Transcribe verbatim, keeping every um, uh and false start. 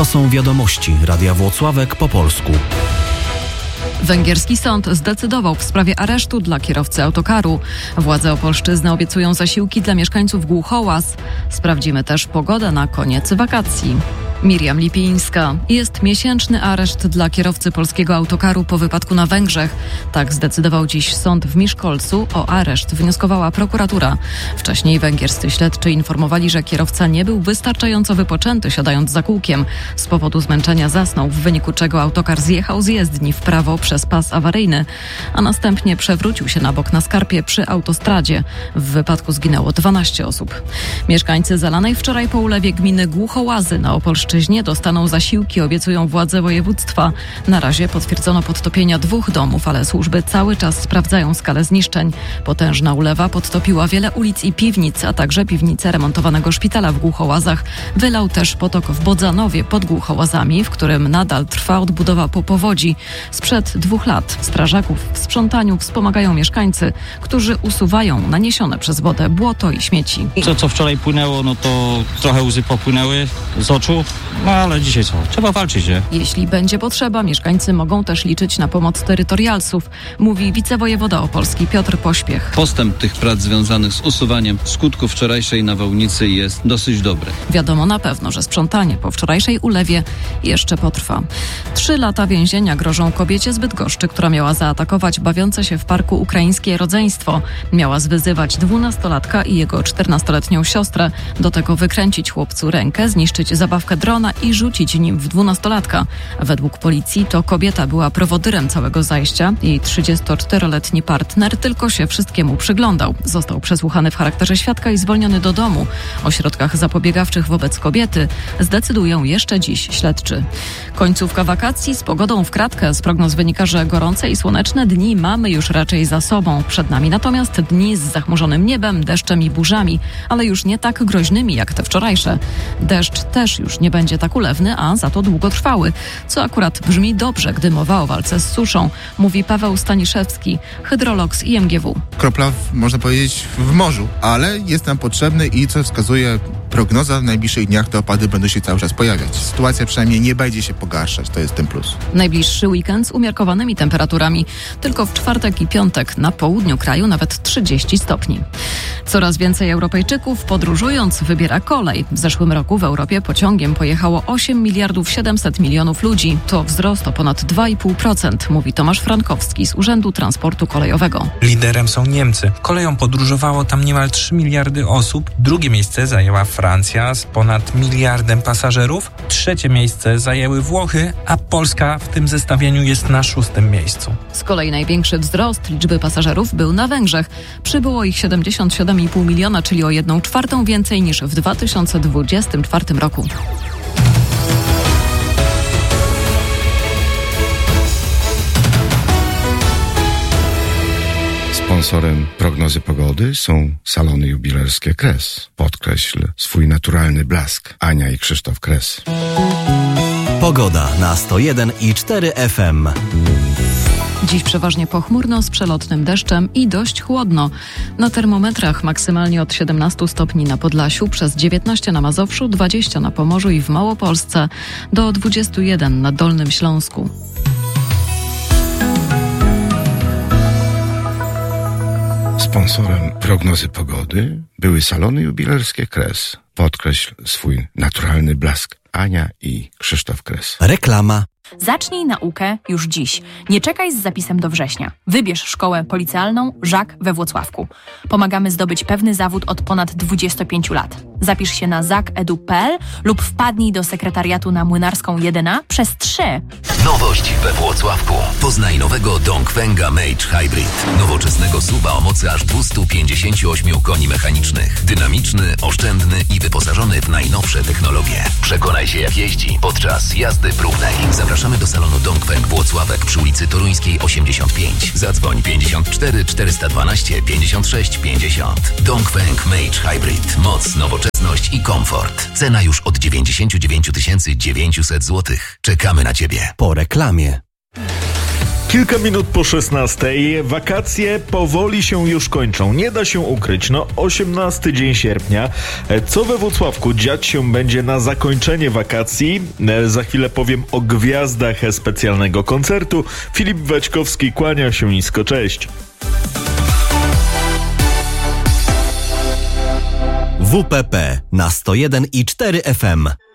To są wiadomości Radia Włocławek po polsku. Węgierski sąd zdecydował w sprawie aresztu dla kierowcy autokaru. Władze Opolszczyzny obiecują zasiłki dla mieszkańców Głuchołaz. Sprawdzimy też pogodę na koniec wakacji. Miriam Lipińska. Jest miesięczny areszt dla kierowcy polskiego autokaru po wypadku na Węgrzech. Tak zdecydował dziś sąd w Miszkolcu. O areszt wnioskowała prokuratura. Wcześniej węgierscy śledczy informowali, że kierowca nie był wystarczająco wypoczęty, siadając za kółkiem. Z powodu zmęczenia zasnął, w wyniku czego autokar zjechał z jezdni w prawo przez pas awaryjny, a następnie przewrócił się na bok na skarpie przy autostradzie. W wypadku zginęło dwanaście osób. Mieszkańcy zalanej wczoraj po ulewie gminy Głuchołazy na Opolszczyźnie dostaną zasiłki, obiecują władze województwa. Na razie potwierdzono podtopienia dwóch domów, ale służby cały czas sprawdzają skalę zniszczeń. Potężna ulewa podtopiła wiele ulic i piwnic, a także piwnicę remontowanego szpitala w Głuchołazach. Wylał też potok w Bodzanowie pod Głuchołazami, w którym nadal trwa odbudowa po powodzi. Sprzed dwóch lat strażaków w sprzątaniu wspomagają mieszkańcy, którzy usuwają naniesione przez wodę błoto i śmieci. To, co wczoraj płynęło, no to trochę łzy popłynęły z oczu. No ale dzisiaj co? Trzeba walczyć, nie? Jeśli będzie potrzeba, mieszkańcy mogą też liczyć na pomoc terytorialsów, mówi wicewojewoda opolski Piotr Pośpiech. Postęp tych prac związanych z usuwaniem skutków wczorajszej nawałnicy jest dosyć dobry. Wiadomo na pewno, że sprzątanie po wczorajszej ulewie jeszcze potrwa. Trzy lata więzienia grożą kobiecie z Bydgoszczy, która miała zaatakować bawiące się w parku ukraińskie rodzeństwo. Miała zwyzywać dwunastolatka i jego czternastoletnią siostrę. Do tego wykręcić chłopcu rękę, zniszczyć zabawkę drona i rzucić nim w dwunastolatka. Według policji to kobieta była prowodyrem całego zajścia. Jej trzydziestoczteroletni partner tylko się wszystkiemu przyglądał. Został przesłuchany w charakterze świadka i zwolniony do domu. O środkach zapobiegawczych wobec kobiety zdecydują jeszcze dziś śledczy. Końcówka wakacji z pogodą w kratkę. Z prognoz wynika, że gorące i słoneczne dni mamy już raczej za sobą. Przed nami natomiast dni z zachmurzonym niebem, deszczem i burzami, ale już nie tak groźnymi jak te wczorajsze. Deszcz też już nie będzie tak ulewny, a za to długotrwały, co akurat brzmi dobrze, gdy mowa o walce z suszą, mówi Paweł Staniszewski, hydrolog z I M G W. Kropla, można powiedzieć, w morzu, ale jest nam potrzebny i co wskazuje prognoza, w najbliższych dniach te opady będą się cały czas pojawiać. Sytuacja przynajmniej nie będzie się pogarszać, to jest ten plus. Najbliższy weekend z umiarkowanymi temperaturami. Tylko w czwartek i piątek na południu kraju nawet trzydzieści stopni. Coraz więcej Europejczyków podróżując wybiera kolej. W zeszłym roku w Europie pociągiem pojechało osiem miliardów siedemset milionów ludzi. To wzrost o ponad dwa i pół procent, mówi Tomasz Frankowski z Urzędu Transportu Kolejowego. Liderem są Niemcy. Koleją podróżowało tam niemal trzy miliardy osób. Drugie miejsce zajęła Francja z ponad miliardem pasażerów. Trzecie miejsce zajęły Włochy, a Polska w tym zestawieniu jest na szóstym miejscu. Z kolei największy wzrost liczby pasażerów był na Węgrzech. Przybyło ich siedemdziesiąt siedem i pół miliona, czyli o jedną czwartą więcej niż w dwa tysiące dwudziestym czwartym roku. Sponsorem prognozy pogody są salony jubilerskie Kres. Podkreśl swój naturalny blask. Ania i Krzysztof Kres. Pogoda na sto jeden i cztery F M. Dziś przeważnie pochmurno z przelotnym deszczem i dość chłodno. Na termometrach maksymalnie od siedemnastu stopni na Podlasiu, przez dziewiętnaście na Mazowszu, dwadzieścia na Pomorzu i w Małopolsce, do dwudziestu jeden na Dolnym Śląsku. Sponsorem prognozy pogody były salony jubilerskie Kres. Podkreśl swój naturalny blask. Ania i Krzysztof Kres. Reklama. Zacznij naukę już dziś. Nie czekaj z zapisem do września. Wybierz szkołę policealną Żak we Włocławku. Pomagamy zdobyć pewny zawód od ponad dwudziestu pięciu lat. Zapisz się na zak kropka edu kropka pe el lub wpadnij do sekretariatu na Młynarską jeden A przez trzy. Nowość we Włocławku. Poznaj nowego Dongfenga Mage Hybrid. Nowoczesnego S U V-a o mocy aż dwieście pięćdziesiąt osiem koni mechanicznych. Dynamiczny, oszczędny i wyposażony w najnowsze technologie. Przekonaj się, jak jeździ podczas jazdy próbnej. Zapraszamy do salonu Dongfeng Włocławek przy ulicy Toruńskiej osiemdziesiąt pięć. Zadzwoń pięćdziesiąt cztery czterysta dwanaście pięćdziesiąt sześć pięćdziesiąt. Dongfeng Mage Hybrid. Moc, nowoczesność i komfort. Cena już od dziewięćdziesiąt dziewięć tysięcy dziewięćset złotych. Czekamy na Ciebie. Po reklamie. Kilka minut po szesnastej. Wakacje powoli się już kończą. Nie da się ukryć. No, osiemnasty dzień sierpnia. Co we Włocławku dziać się będzie na zakończenie wakacji? Za chwilę powiem o gwiazdach specjalnego koncertu. Filip Waćkowski kłania się nisko. Cześć. W P P na sto jeden i cztery F M.